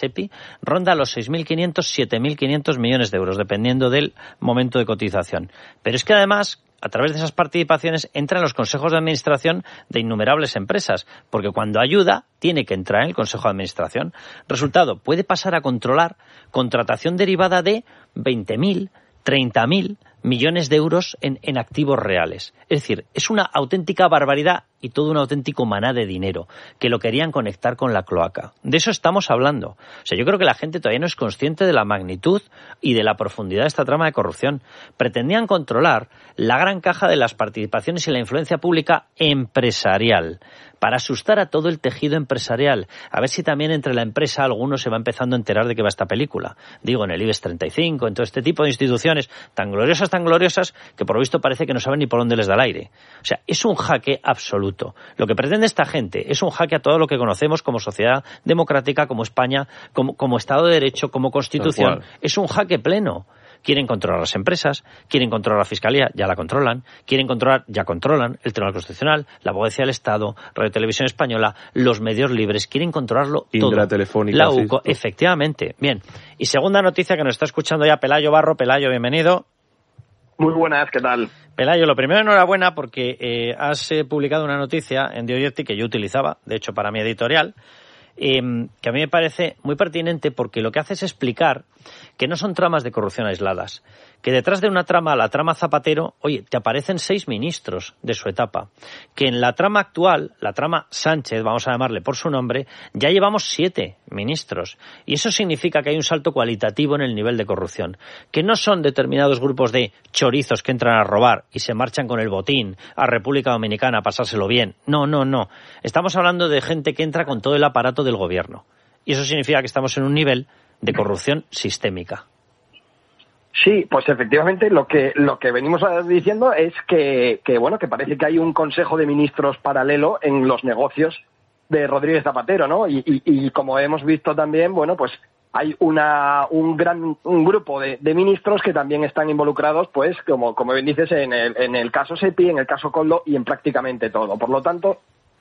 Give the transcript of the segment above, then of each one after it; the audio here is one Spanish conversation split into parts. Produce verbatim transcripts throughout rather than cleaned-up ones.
SEPI ronda los seis mil quinientos, siete mil quinientos millones de euros, dependiendo del momento de cotización. Pero es que además, a través de esas participaciones, entran los consejos de administración de innumerables empresas, porque cuando ayuda, tiene que entrar en el consejo de administración. Resultado, puede pasar a controlar contratación derivada de veinte mil, treinta mil millones de euros en, en activos reales. Es decir, es una auténtica barbaridad y todo un auténtico maná de dinero que lo querían conectar con la cloaca. De eso estamos hablando. O sea, yo creo que la gente todavía no es consciente de la magnitud y de la profundidad de esta trama de corrupción. Pretendían controlar la gran caja de las participaciones y la influencia pública empresarial para asustar a todo el tejido empresarial. A ver si también entre la empresa alguno se va empezando a enterar de qué va esta película. Digo, en el IBEX treinta y cinco, en todo este tipo de instituciones tan gloriosas, tan gloriosas, que por lo visto parece que no saben ni por dónde les da el aire. O sea, es un jaque absoluto. Lo que pretende esta gente es un jaque a todo lo que conocemos como sociedad democrática, como España, como, como Estado de Derecho, como Constitución. Es un jaque pleno. Quieren controlar las empresas, quieren controlar la Fiscalía, ya la controlan, quieren controlar, ya controlan el Tribunal Constitucional, la Abogacía del Estado, Radio Televisión Española, los medios libres, quieren controlarlo todo. Indra Telefónica. La U C O, efectivamente. Bien. Y segunda noticia que nos está escuchando ya Pelayo Barro. Pelayo, bienvenido. Muy buenas, ¿qué tal? Pelayo, lo primero, enhorabuena porque eh, has eh, publicado una noticia en The Objective que yo utilizaba, de hecho, para mi editorial, eh, que a mí me parece muy pertinente porque lo que hace es explicar que no son tramas de corrupción aisladas, que detrás de una trama, la trama Zapatero, oye, te aparecen seis ministros de su etapa, que en la trama actual, la trama Sánchez, vamos a llamarle por su nombre, ya llevamos siete ministros, y eso significa que hay un salto cualitativo en el nivel de corrupción, que no son determinados grupos de chorizos que entran a robar y se marchan con el botín a República Dominicana a pasárselo bien, no, no, no, estamos hablando de gente que entra con todo el aparato del gobierno, y eso significa que estamos en un nivel de corrupción sistémica. Sí, pues efectivamente lo que lo que venimos diciendo es que, que bueno que parece que hay un consejo de ministros paralelo en los negocios de Rodríguez Zapatero, ¿no? Y, y, y como hemos visto también, bueno, pues hay una un gran un grupo de, de ministros que también están involucrados, pues como como bien dices, en el en el caso SEPI, en el caso Coldo y en prácticamente todo. Por lo tanto,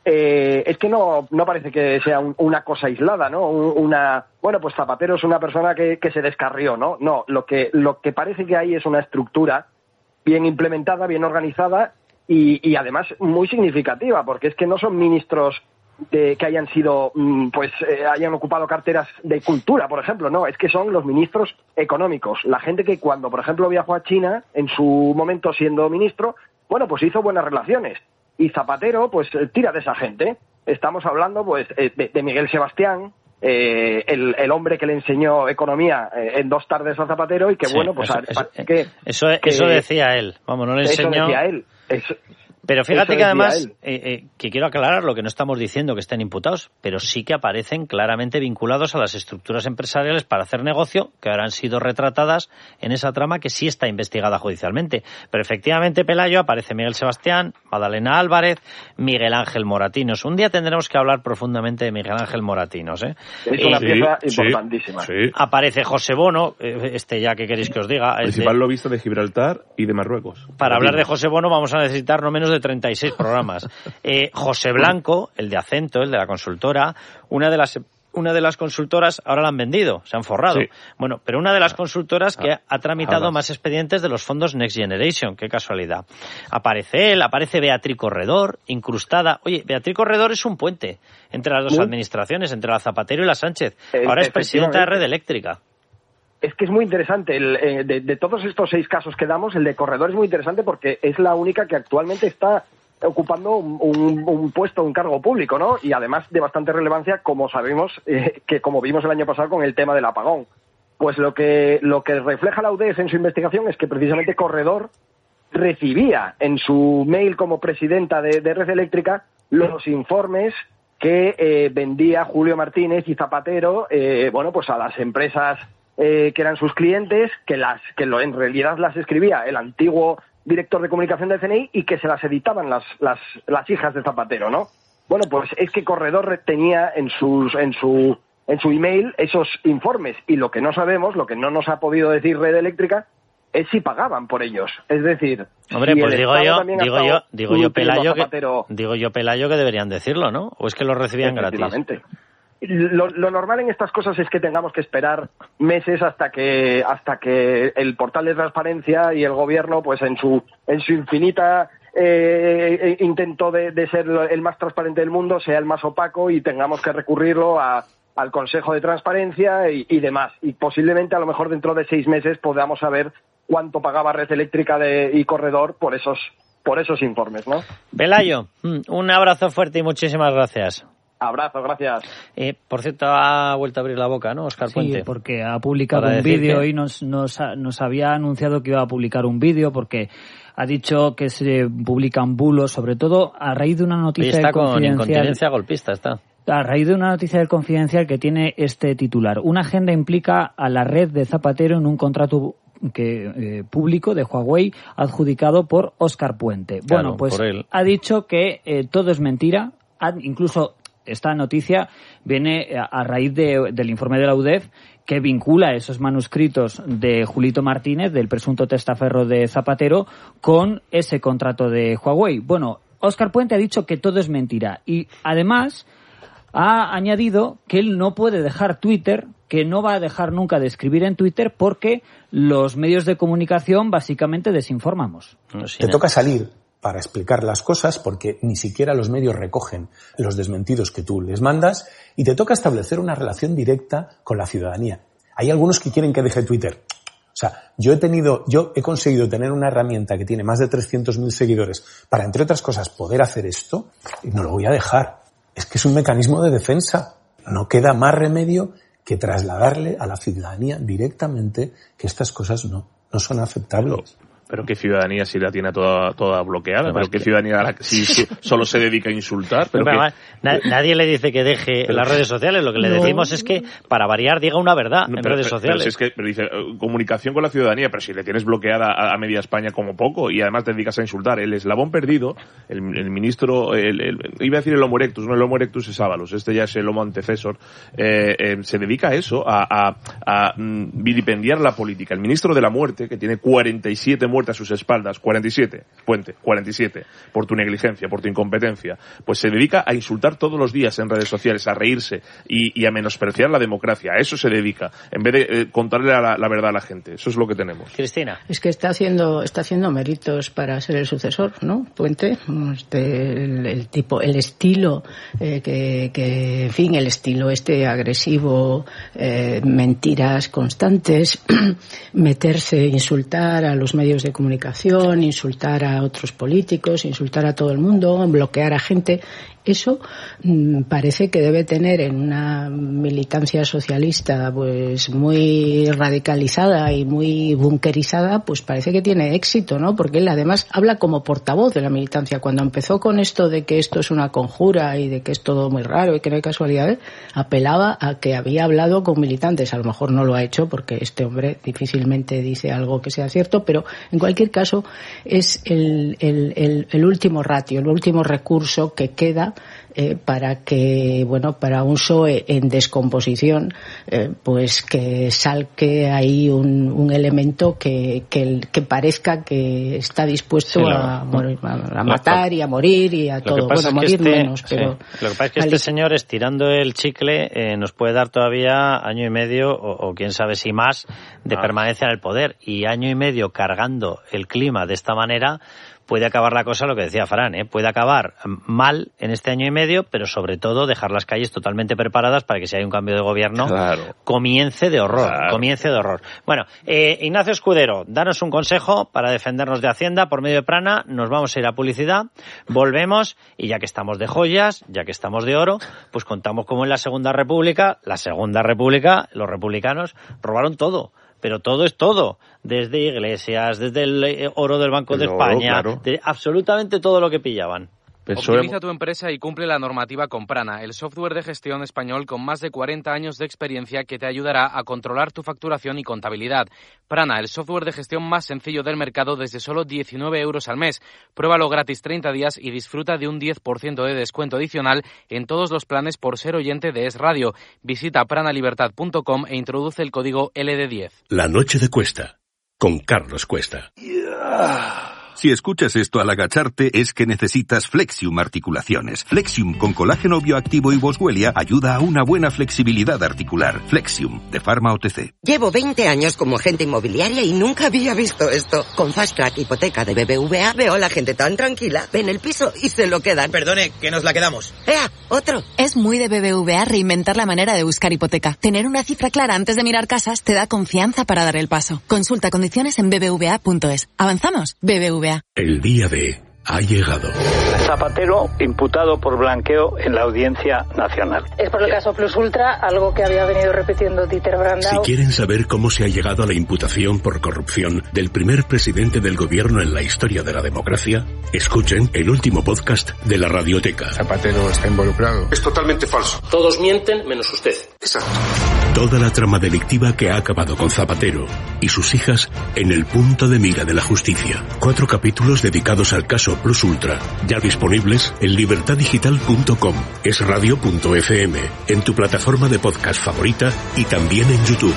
Eh, es que no no parece que sea un, una cosa aislada, ¿no? Una bueno, pues Zapatero es una persona que, que se descarrió, ¿no? No, lo que lo que parece que hay es una estructura bien implementada, bien organizada y, y además muy significativa, porque es que no son ministros de, que hayan sido, pues, eh, hayan ocupado carteras de cultura, por ejemplo, no, es que son los ministros económicos, la gente que cuando, por ejemplo, viajó a China en su momento siendo ministro, bueno, pues hizo buenas relaciones. Y Zapatero, pues, tira de esa gente. Estamos hablando, pues, de, de Miguel Sebastián, eh, el, el hombre que le enseñó economía eh, en dos tardes a Zapatero y que, sí, bueno, pues... Eso, a, eso, que, eso, que, eso decía él. Vamos, no le enseñó... Eso decía él. Eso, Pero fíjate que además, eh, eh, que quiero aclarar lo que no estamos diciendo que estén imputados, pero sí que aparecen claramente vinculados a las estructuras empresariales para hacer negocio, que ahora han sido retratadas en esa trama que sí está investigada judicialmente. Pero efectivamente, Pelayo, aparece Miguel Sebastián, Madalena Álvarez, Miguel Ángel Moratinos. Un día tendremos que hablar profundamente de Miguel Ángel Moratinos, ¿eh? Es una eh, pieza sí, importantísima. Sí, sí. Aparece José Bono, este ya que queréis que os diga. Principal de... lobista de Gibraltar y de Marruecos. Para hablar de José Bono vamos a necesitar no menos de treinta y seis programas. Eh, José Blanco, el de Acento, el de la consultora, una de las una de las consultoras, ahora la han vendido, se han forrado. Sí. Bueno, pero una de las consultoras que ha, ha tramitado ah, más expedientes de los fondos Next Generation, qué casualidad. Aparece él, aparece Beatriz Corredor, incrustada. Oye, Beatriz Corredor es un puente entre las dos ¿Sí? administraciones, entre la Zapatero y la Sánchez. Ahora es presidenta de Red Eléctrica. Es que es muy interesante, el, eh, de, de todos estos seis casos que damos, el de Corredor es muy interesante porque es la única que actualmente está ocupando un, un, un puesto, un cargo público, ¿no? Y además de bastante relevancia, como sabemos, eh, que como vimos el año pasado con el tema del apagón. Pues lo que lo que refleja la U D E S en su investigación es que precisamente Corredor recibía en su mail como presidenta de, de Red Eléctrica los informes que eh, vendía Julio Martínez y Zapatero, eh, bueno, pues a las empresas eh, que eran sus clientes, que las que lo, en realidad las escribía el antiguo director de comunicación del C N I y que se las editaban las las las hijas de Zapatero, ¿no? Bueno, pues es que Corredor tenía en sus en su en su email esos informes y lo que no sabemos, lo que no nos ha podido decir Red Eléctrica es si pagaban por ellos. Es decir, hombre, si pues digo yo, digo yo, digo yo Pelayo que Zapatero, digo yo Pelayo que deberían decirlo, ¿no? O es que lo recibían gratis. lo, lo normal en estas cosas es que tengamos que esperar meses hasta que hasta que el portal de transparencia y el gobierno, pues en su en su infinita eh, intento de, de ser el más transparente del mundo, sea el más opaco y tengamos que recurrirlo a al Consejo de Transparencia y, y demás. Y posiblemente a lo mejor dentro de seis meses podamos saber cuánto pagaba Red Eléctrica de, y Corredor por esos por esos informes, ¿no? Pelayo, un abrazo fuerte y muchísimas gracias. Abrazo, gracias. Eh, por cierto, ha vuelto a abrir la boca, ¿no, Óscar Puente? Sí, porque ha publicado un vídeo que... y nos, nos, nos había anunciado que iba a publicar un vídeo porque ha dicho que se publican bulos, sobre todo a raíz de una noticia está del Confidencial. Con incontinencia golpista, está. A raíz de una noticia del Confidencial que tiene este titular. Una agenda implica a la red de Zapatero en un contrato que eh, público de Huawei adjudicado por Óscar Puente. Claro, bueno, pues por él. Ha dicho que eh, todo es mentira, ha, incluso esta noticia viene a, a raíz de, del informe de la U D E F que vincula esos manuscritos de Julito Martínez, del presunto testaferro de Zapatero, con ese contrato de Huawei. Bueno, Óscar Puente ha dicho que todo es mentira y además ha añadido que él no puede dejar Twitter, que no va a dejar nunca de escribir en Twitter porque los medios de comunicación básicamente desinformamos. Te toca salir para explicar las cosas porque ni siquiera los medios recogen los desmentidos que tú les mandas y te toca establecer una relación directa con la ciudadanía. Hay algunos que quieren que deje Twitter. O sea, yo he tenido, yo he conseguido tener una herramienta que tiene más de trescientos mil seguidores para, entre otras cosas, poder hacer esto y no lo voy a dejar. Es que es un mecanismo de defensa. No queda más remedio que trasladarle a la ciudadanía directamente que estas cosas no, no son aceptables. Pero qué ciudadanía si la tiene toda, toda bloqueada, pero qué ciudadanía la, si su, solo se dedica a insultar. Pero pero que... na, nadie le dice que deje pero, las redes sociales, lo que le no. decimos es que, para variar, diga una verdad no, en pero, redes pero, sociales. Pero si es que pero dice, comunicación con la ciudadanía, pero si le tienes bloqueada a, a media España como poco y además te dedicas a insultar. El eslabón perdido, el, el ministro, el, el, iba a decir el Homo erectus, no el Homo erectus es Ábalos, este ya es el Homo antecesor, eh, eh, se dedica a eso, a, a, a mm, vilipendiar la política. El ministro de la muerte, que tiene cuarenta y siete muertes a sus espaldas, cuarenta y siete, Puente, cuarenta y siete, por tu negligencia, por tu incompetencia, pues se dedica a insultar todos los días en redes sociales, a reírse y, y a menospreciar la democracia. A eso se dedica, en vez de eh, contarle la, la verdad a la gente. Eso es lo que tenemos. Cristina. Es que está haciendo está haciendo méritos para ser el sucesor, ¿no? Puente, este, el, el tipo, el estilo, eh, que, que, en fin, el estilo este agresivo, eh, mentiras constantes, meterse, insultar a los medios de comunicación, insultar a otros políticos, insultar a todo el mundo, bloquear a gente. Eso mmm, parece que debe tener en una militancia socialista pues muy radicalizada y muy bunkerizada, pues parece que tiene éxito, ¿no? Porque él además habla como portavoz de la militancia. Cuando empezó con esto de que esto es una conjura y de que es todo muy raro y que no hay casualidades, apelaba a que había hablado con militantes. A lo mejor no lo ha hecho porque este hombre difícilmente dice algo que sea cierto, pero en cualquier caso es el, el, el, el último ratio, el último recurso que queda eh, para que, bueno, para un P S O E en descomposición, eh, pues que salque ahí un, un elemento que, que, que parezca que está dispuesto sí, lo, a, morir, a, a matar y a morir y a todo. Bueno, morir este, menos, pero... Sí. Lo que pasa es que este señor, estirando el chicle, eh, nos puede dar todavía año y medio, o, o quién sabe si más, de ah. permanencia en el poder. Y año y medio cargando el clima de esta manera, puede acabar la cosa, lo que decía Fran, ¿eh? puede acabar mal en este año y medio, pero sobre todo dejar las calles totalmente preparadas para que si hay un cambio de gobierno, claro. comience de horror, claro. comience de horror. Bueno, eh, Ignacio Escudero, danos un consejo para defendernos de Hacienda por medio de Prana. Nos vamos a ir a publicidad, volvemos y ya que estamos de joyas, ya que estamos de oro, pues contamos como en la Segunda República, la Segunda República, los republicanos robaron todo. Pero todo es todo, desde iglesias, desde el oro del Banco de el España, oro, claro. de absolutamente todo lo que pillaban. Optimiza tu empresa y cumple la normativa con Prana, el software de gestión español con más de cuarenta años de experiencia que te ayudará a controlar tu facturación y contabilidad. Prana, el software de gestión más sencillo del mercado desde solo diecinueve euros al mes. Pruébalo gratis treinta días y disfruta de un diez por ciento de descuento adicional en todos los planes por ser oyente de Es Radio. Visita pranalibertad punto com e introduce el código L D diez. La noche de Cuesta, con Carlos Cuesta. Yeah. Si escuchas esto al agacharte, es que necesitas Flexium Articulaciones. Flexium con colágeno bioactivo y boswellia ayuda a una buena flexibilidad articular. Flexium, de Pharma O T C. Llevo veinte años como agente inmobiliaria y nunca había visto esto. Con Fast Track Hipoteca de B B V A veo a la gente tan tranquila. Ven el piso y se lo quedan. Perdone, que nos la quedamos. ¡Ea! ¡Otro! Es muy de B B V A reinventar la manera de buscar hipoteca. Tener una cifra clara antes de mirar casas te da confianza para dar el paso. Consulta condiciones en b b v a punto es. ¿Avanzamos? B B V A. El día D ha llegado. Zapatero imputado por blanqueo en la Audiencia Nacional. Es por el caso Plus Ultra, algo que había venido repitiendo Dieter Brandau. Si quieren saber cómo se ha llegado a la imputación por corrupción del primer presidente del gobierno en la historia de la democracia, escuchen el último podcast de la Radioteca. Zapatero está involucrado. Es totalmente falso. Todos mienten menos usted. Exacto. Toda la trama delictiva que ha acabado con Zapatero y sus hijas en el punto de mira de la justicia. Cuatro capítulos dedicados al caso Plus Ultra, ya disponibles en libertad digital punto com, es radio punto f m, en tu plataforma de podcast favorita y también en YouTube.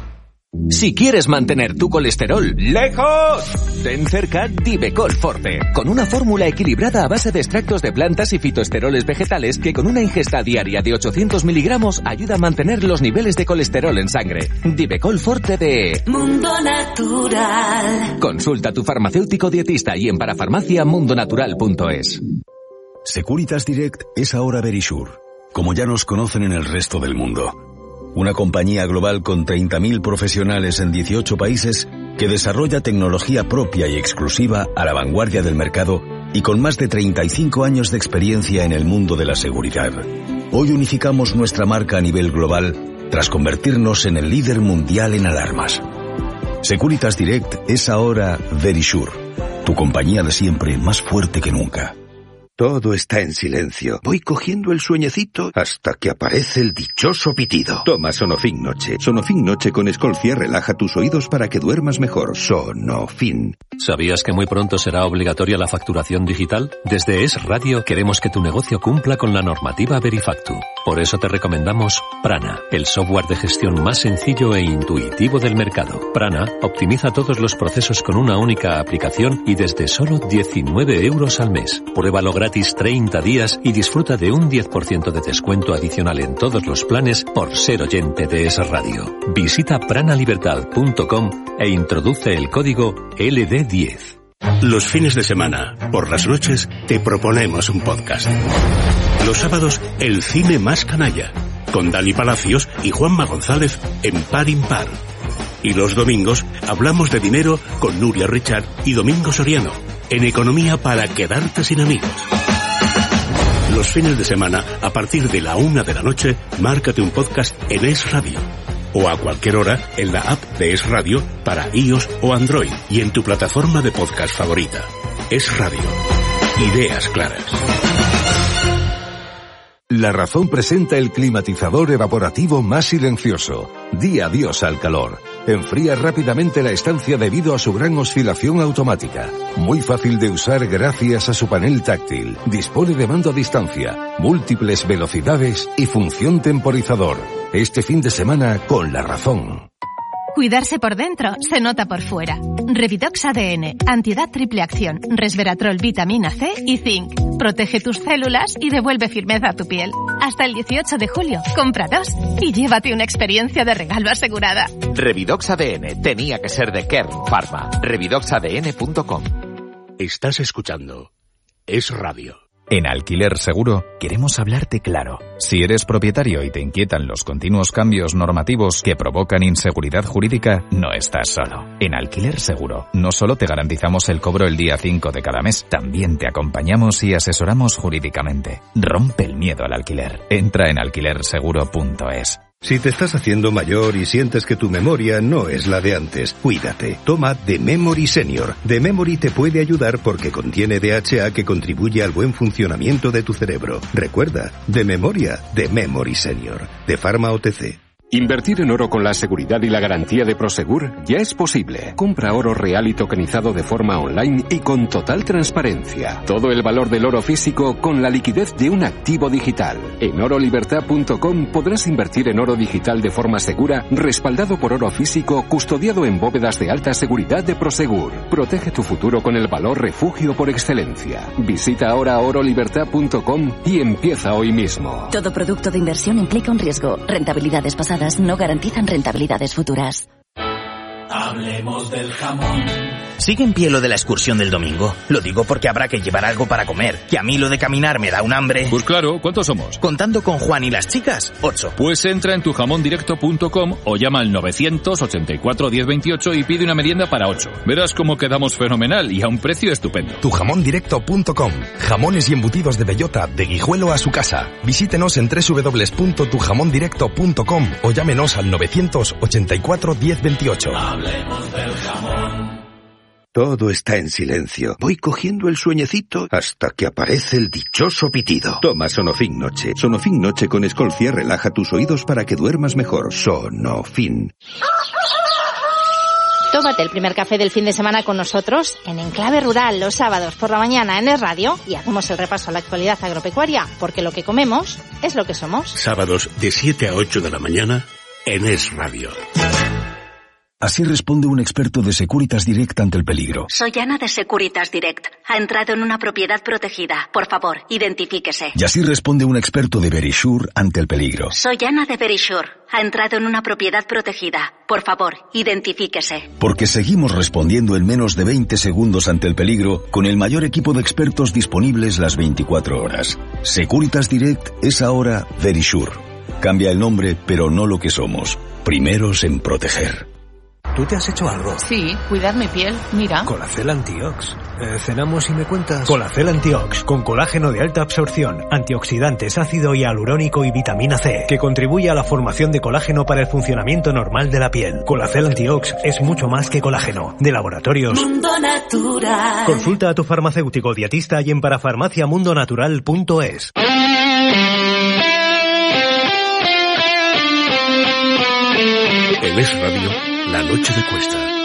Si quieres mantener tu colesterol lejos, ten cerca Divecol Forte, con una fórmula equilibrada a base de extractos de plantas y fitoesteroles vegetales que con una ingesta diaria de ochocientos miligramos ayuda a mantener los niveles de colesterol en sangre. Divecol Forte de Mundo Natural. Consulta a tu farmacéutico dietista y en parafarmacia mundo natural punto es. Securitas Direct es ahora Verisure, como ya nos conocen en el resto del mundo. Una compañía global con treinta mil profesionales en dieciocho países que desarrolla tecnología propia y exclusiva a la vanguardia del mercado y con más de treinta y cinco años de experiencia en el mundo de la seguridad. Hoy unificamos nuestra marca a nivel global tras convertirnos en el líder mundial en alarmas. Securitas Direct es ahora Verisure, tu compañía de siempre más fuerte que nunca. Todo está en silencio. Voy cogiendo el sueñecito hasta que aparece el dichoso pitido. Toma Sonofin Noche. Sonofin Noche con Escolcia relaja tus oídos para que duermas mejor. Sonofin. ¿Sabías que muy pronto será obligatoria la facturación digital? Desde Es Radio queremos que tu negocio cumpla con la normativa Verifactu. Por eso te recomendamos Prana, el software de gestión más sencillo e intuitivo del mercado. Prana optimiza todos los procesos con una única aplicación y desde solo diecinueve euros al mes. Pruébalo gratis treinta días y disfruta de un diez por ciento de descuento adicional en todos los planes por ser oyente de Es Radio. Visita prana libertad punto com e introduce el código L D diez. Los fines de semana, por las noches, te proponemos un podcast. Los sábados, el cine más canalla, con Dani Palacios y Juanma González en Par Impar. Y los domingos, hablamos de dinero con Nuria Richard y Domingo Soriano, en Economía para quedarte sin amigos. Los fines de semana, a partir de la una de la noche, márcate un podcast en Es Radio. O a cualquier hora en la app de Es Radio para iOS o Android y en tu plataforma de podcast favorita. Es Radio. Ideas claras. La Razón presenta el climatizador evaporativo más silencioso. Di adiós al calor. Enfría rápidamente la estancia debido a su gran oscilación automática. Muy fácil de usar gracias a su panel táctil. Dispone de mando a distancia, múltiples velocidades y función temporizador. Este fin de semana con La Razón. Cuidarse por dentro se nota por fuera. Revidox A D N, antiedad triple acción, resveratrol, vitamina C y zinc. Protege tus células y devuelve firmeza a tu piel. Hasta el dieciocho de julio, compra dos y llévate una experiencia de regalo asegurada. Revidox A D N tenía que ser de Kern Pharma. revidox a d n punto com. Estás escuchando Es Radio. En Alquiler Seguro queremos hablarte claro. Si eres propietario y te inquietan los continuos cambios normativos que provocan inseguridad jurídica, no estás solo. En Alquiler Seguro no solo te garantizamos el cobro el día cinco de cada mes, también te acompañamos y asesoramos jurídicamente. Rompe el miedo al alquiler. Entra en alquiler seguro punto es. Si te estás haciendo mayor y sientes que tu memoria no es la de antes, cuídate. Toma The Memory Senior. The Memory te puede ayudar porque contiene D H A que contribuye al buen funcionamiento de tu cerebro. Recuerda, de memoria, The Memory Senior. De Pharma O T C. Invertir en oro con la seguridad y la garantía de Prosegur ya es posible. Compra oro real y tokenizado de forma online y con total transparencia. Todo el valor del oro físico con la liquidez de un activo digital. En oro libertad punto com podrás invertir en oro digital de forma segura, respaldado por oro físico, custodiado en bóvedas de alta seguridad de Prosegur. Protege tu futuro con el valor refugio por excelencia. Visita ahora oro libertad punto com y empieza hoy mismo. Todo producto de inversión implica un riesgo. Rentabilidades pasadas no garantizan rentabilidades futuras. Hablemos del jamón. ¿Sigue en pie lo de la excursión del domingo? Lo digo porque habrá que llevar algo para comer. Que a mí lo de caminar me da un hambre. Pues claro, ¿cuántos somos? Contando con Juan y las chicas, ocho. Pues entra en tu jamón directo punto com o llama al novecientos ochenta y cuatro diez veintiocho y pide una merienda para ocho. Verás cómo quedamos fenomenal y a un precio estupendo. tu jamón directo punto com. Jamones y embutidos de bellota, de Guijuelo a su casa. Visítenos en doble u doble u doble u punto tu jamón directo punto com o llámenos al novecientos ochenta y cuatro diez veintiocho. Hablemos del jamón. Todo está en silencio. Voy cogiendo el sueñecito hasta que aparece el dichoso pitido. Toma Sonofin Noche. Sonofin Noche con Escolcia relaja tus oídos para que duermas mejor. Sonofin. Tómate el primer café del fin de semana con nosotros en Enclave Rural los sábados por la mañana en Es Radio y hacemos el repaso a la actualidad agropecuaria, porque lo que comemos es lo que somos. Sábados de siete a ocho de la mañana en Es Radio. Así responde un experto de Securitas Direct ante el peligro. Soy Ana de Securitas Direct. Ha entrado en una propiedad protegida. Por favor, identifíquese. Y así responde un experto de Verisure ante el peligro. Soy Ana de Verisure. Ha entrado en una propiedad protegida. Por favor, identifíquese. Porque seguimos respondiendo en menos de veinte segundos ante el peligro con el mayor equipo de expertos disponibles las veinticuatro horas. Securitas Direct es ahora Verisure. Cambia el nombre, pero no lo que somos. Primeros en proteger. ¿Tú te has hecho algo? Sí, cuidar mi piel, mira. Colacel Antiox. Eh, cenamos y me cuentas. Colacel Antiox, con colágeno de alta absorción, antioxidantes, ácido hialurónico y vitamina C, que contribuye a la formación de colágeno para el funcionamiento normal de la piel. Colacel Antiox es mucho más que colágeno. De Laboratorios Mundo Natural. Consulta a tu farmacéutico dietista y en parafarmacia mundo natural punto es. En Es Radio, la noche de Cuesta.